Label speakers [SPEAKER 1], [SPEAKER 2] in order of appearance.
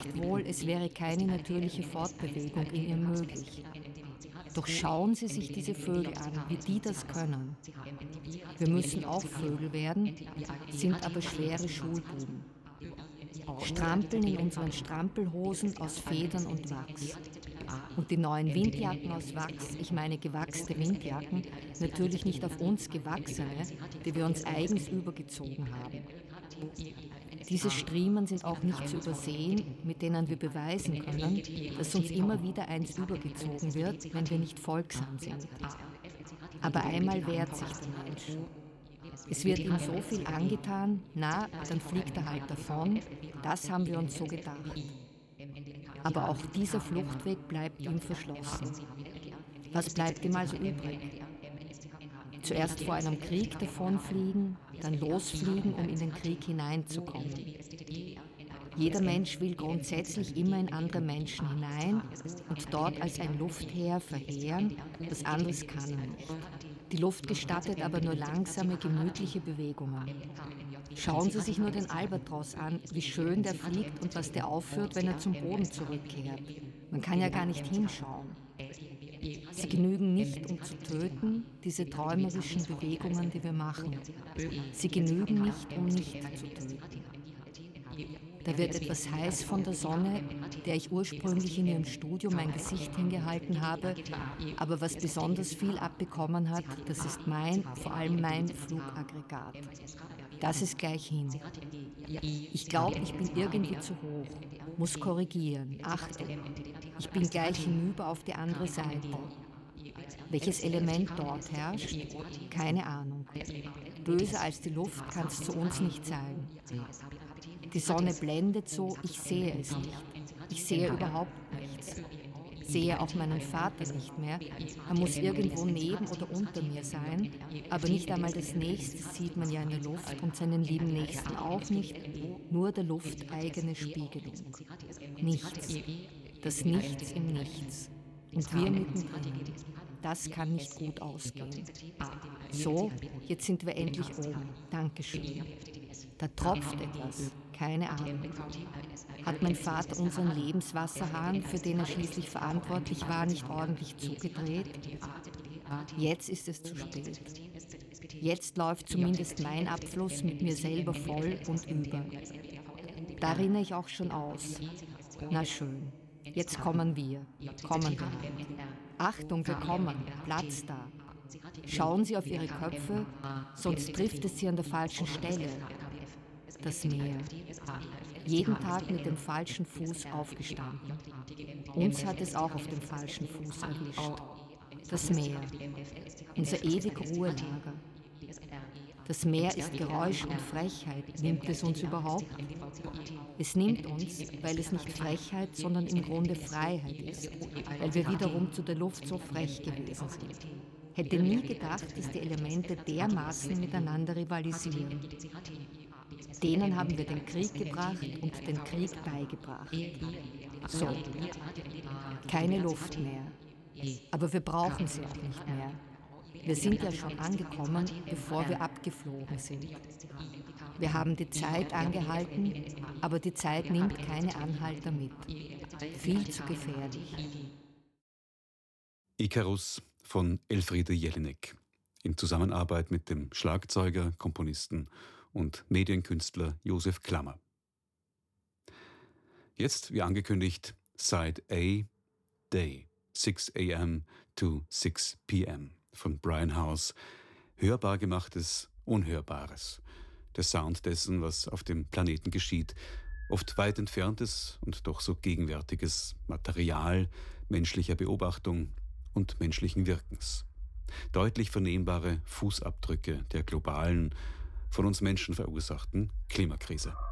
[SPEAKER 1] wohl, es wäre keine natürliche Fortbewegung in ihr möglich. Doch schauen Sie sich diese Vögel an, wie die das können. Wir müssen auch Vögel werden, sind aber schwere Schulbuben. Strampeln in unseren Strampelhosen aus Federn und Wachs. Und die neuen Windjacken aus Wachs, ich meine gewachste Windjacken, natürlich nicht auf uns gewachsene, die wir uns eigens übergezogen haben. Diese Striemen sind auch nicht zu übersehen, mit denen wir beweisen können, dass uns immer wieder eins übergezogen wird, wenn wir nicht folgsam sind. Aber einmal wehrt sich der Mensch. Es wird ihm so viel angetan, na, dann fliegt er halt davon, das haben wir uns so gedacht. Aber auch dieser Fluchtweg bleibt ihm verschlossen. Was bleibt ihm also übrig? Zuerst vor einem Krieg davonfliegen, dann losfliegen, um in den Krieg hineinzukommen. Jeder Mensch will grundsätzlich immer in andere Menschen hinein und dort als ein Luftheer verheeren, was anderes kann er nicht. Die Luft gestattet aber nur langsame, gemütliche Bewegungen. Schauen Sie sich nur den Albatros an, wie schön der fliegt und was der aufführt, wenn er zum Boden zurückkehrt. Man kann ja gar nicht hinschauen. Sie genügen nicht, um zu töten, diese träumerischen Bewegungen, die wir machen. Sie genügen nicht, um nicht zu töten. Da wird etwas heiß von der Sonne, der ich ursprünglich in ihrem Studio mein Gesicht hingehalten habe, aber was besonders viel abbekommen hat, das ist vor allem mein Flugaggregat. Das ist gleich hin. Ich glaube, ich bin irgendwie zu hoch, muss korrigieren. Achtung, ich bin gleich hinüber auf die andere Seite. Welches Element dort herrscht? Keine Ahnung. Böser als die Luft kann es zu uns nicht sein. Die Sonne blendet so, ich sehe es nicht. Ich sehe überhaupt nichts. Sehe auch meinen Vater nicht mehr. Er muss irgendwo neben oder unter mir sein, aber nicht einmal das Nächste sieht man ja in der Luft und seinen lieben Nächsten auch nicht, nur der lufteigene Spiegelung. Nichts. Das Nichts im Nichts. Und wir mittendrin. Das kann nicht gut ausgehen. So, jetzt sind wir endlich oben. Dankeschön. Da tropft etwas. Keine Ahnung. Hat mein Vater unseren Lebenswasserhahn, für den er schließlich verantwortlich war, nicht ordentlich zugedreht? Jetzt ist es zu spät. Jetzt läuft zumindest mein Abfluss mit mir selber voll und über. Da rinne ich auch schon aus. Na schön. Jetzt kommen wir. Kommen wir. Achtung, wir kommen. Platz da. Schauen Sie auf Ihre Köpfe, sonst trifft es Sie an der falschen Stelle. Das Meer. Jeden Tag mit dem falschen Fuß aufgestanden. Uns hat es auch auf dem falschen Fuß erwischt. Das Meer. Unser ewig Ruhelager. Das Meer ist Geräusch und Frechheit. Nimmt es uns überhaupt? Es nimmt uns, weil es nicht Frechheit, sondern im Grunde Freiheit ist, weil wir wiederum zu der Luft so frech gewesen sind. Hätte nie gedacht, dass die Elemente dermaßen miteinander rivalisieren. Denen haben wir den Krieg gebracht und den Krieg beigebracht. So, keine Luft mehr. Aber wir brauchen sie auch nicht mehr. Wir sind ja schon angekommen, bevor wir abgeflogen sind. Wir haben die Zeit angehalten, aber die Zeit nimmt keine Anhalter mit. Viel zu gefährlich.
[SPEAKER 2] Ikarus von Elfriede Jelinek in Zusammenarbeit mit dem Schlagzeuger, Komponisten und Medienkünstler Josef Klammer. Jetzt, wie angekündigt, Side A, Day, 6 a.m. to 6 p.m. von Brian House. Hörbar gemachtes Unhörbares. Der Sound dessen, was auf dem Planeten geschieht. Oft weit entferntes und doch so gegenwärtiges Material menschlicher Beobachtung und menschlichen Wirkens. Deutlich vernehmbare Fußabdrücke der globalen, von uns Menschen verursachten Klimakrise.